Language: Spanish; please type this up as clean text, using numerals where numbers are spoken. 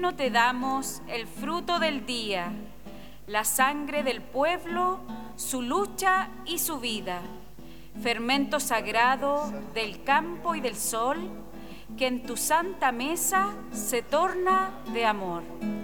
vino te damos el fruto del día, la sangre del pueblo, su lucha y su vida, fermento sagrado del campo y del sol, que en tu santa mesa se torna de amor.